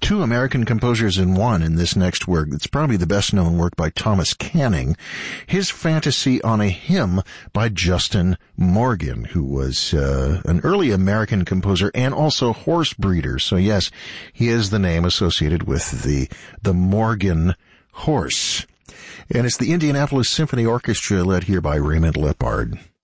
two American composers in one in this next work. It's probably the best-known work by Thomas Canning, his fantasy on a hymn by Justin Morgan, who was an early American composer and also horse breeder. So yes, he is the name associated with the Morgan horse. And it's the Indianapolis Symphony Orchestra led here by Raymond Lepard.